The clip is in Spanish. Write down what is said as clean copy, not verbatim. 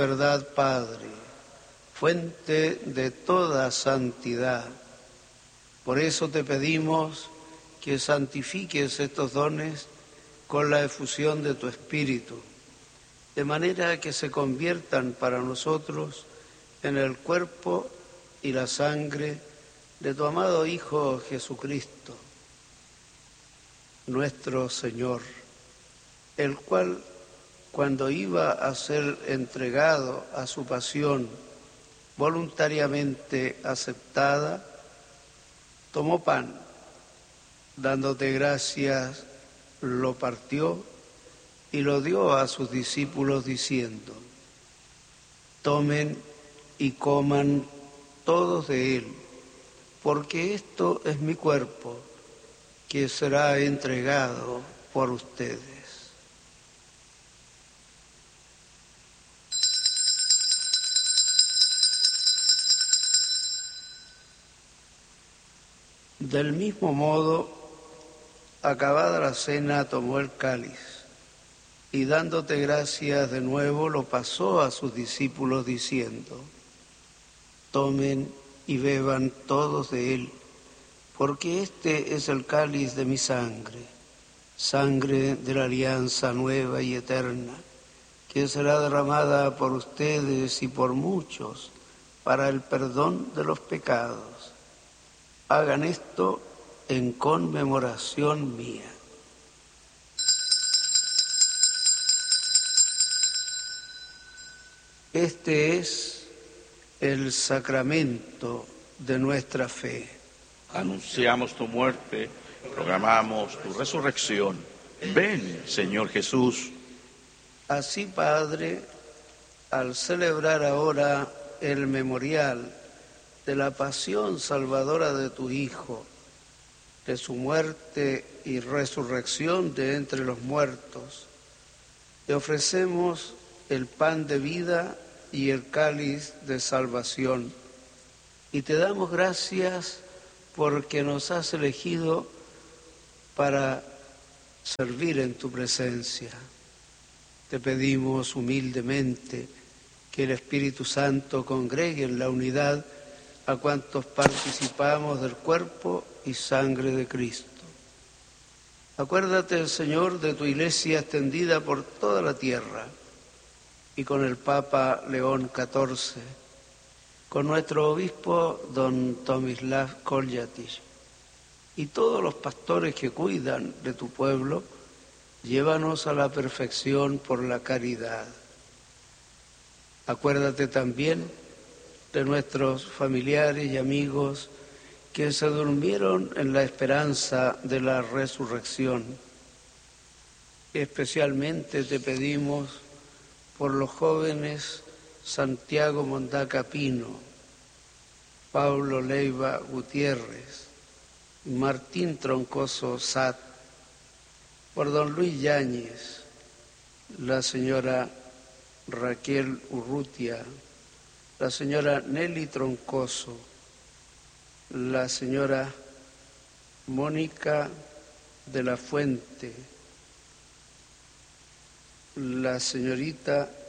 verdad, Padre, fuente de toda santidad. Por eso te pedimos que santifiques estos dones con la efusión de tu Espíritu, de manera que se conviertan para nosotros en el cuerpo y la sangre de tu amado Hijo Jesucristo, nuestro Señor, el cual, cuando iba a ser entregado a su pasión voluntariamente aceptada, tomó pan, dándote gracias, lo partió y lo dio a sus discípulos diciendo: tomen y coman todos de él, porque esto es mi cuerpo, que será entregado por ustedes. Del mismo modo, acabada la cena, tomó el cáliz y dándote gracias de nuevo, lo pasó a sus discípulos diciendo: tomen y beban todos de él, porque este es el cáliz de mi sangre, sangre de la alianza nueva y eterna, que será derramada por ustedes y por muchos para el perdón de los pecados. Hagan esto en conmemoración mía. Este es el sacramento de nuestra fe. Anunciamos tu muerte, proclamamos tu resurrección. Ven, Señor Jesús. Así, Padre, al celebrar ahora el memorial de la pasión salvadora de tu Hijo, de su muerte y resurrección de entre los muertos, te ofrecemos el pan de vida y el cáliz de salvación, y te damos gracias porque nos has elegido para servir en tu presencia. Te pedimos humildemente que el Espíritu Santo congregue en la unidad a cuantos participamos del cuerpo y sangre de Cristo. Acuérdate, Señor, de tu Iglesia extendida por toda la tierra y con el Papa León XIV, con nuestro obispo don Tomislav Koljatich y todos los pastores que cuidan de tu pueblo. Llévanos a la perfección por la caridad. Acuérdate también de nuestros familiares y amigos que se durmieron en la esperanza de la resurrección. Especialmente te pedimos por los jóvenes Santiago Mondaca Pino, Pablo Leiva Gutiérrez, Martín Troncoso Sat, por don Luis Yáñez, la señora Raquel Urrutia, la señora Nelly Troncoso, la señora Mónica de la Fuente, la señorita